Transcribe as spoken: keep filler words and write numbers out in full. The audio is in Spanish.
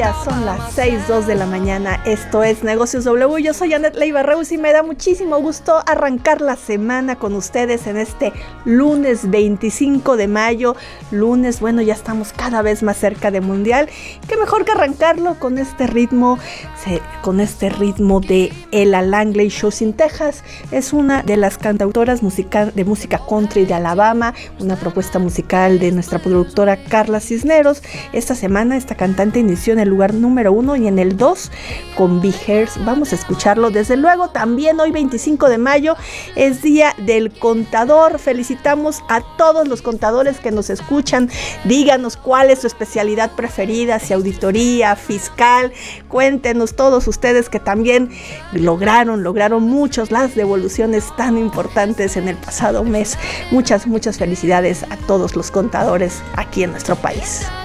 mediodía, son las seis dos de la mañana. Esto es Negocios W. Yo soy Anet Leiva Reus y me da muchísimo gusto arrancar la semana con ustedes en este lunes veinticinco de mayo. Lunes, bueno, ya estamos cada vez más cerca de Mundial. Qué mejor que arrancarlo con este ritmo, con este ritmo de Ella Langley. Shows in Texas es una de las cantautoras musical, de música country de Alabama, una propuesta musical de nuestra productora Carla Cisneros. Esta semana esta cantante inició en el lugar número uno y en el dos con Big Hairs. Vamos a escucharlo. Desde luego también hoy veinticinco de mayo es Día del Contador. Felicitamos a todos los contadores que nos escuchan. Díganos cuál es su especialidad preferida, si auditoría, fiscal. Cuéntenos todos ustedes que también lograron, lograron muchos las devoluciones tan importantes en el pasado mes. Muchas, muchas felicidades a todos los contadores aquí en nuestro país.